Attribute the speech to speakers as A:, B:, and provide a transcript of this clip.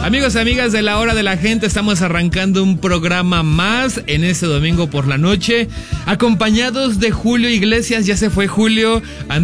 A: Amigos y amigas de la Hora de la Gente, estamos arrancando un programa más en este domingo por la noche, acompañados de Julio Iglesias. Ya se fue Julio,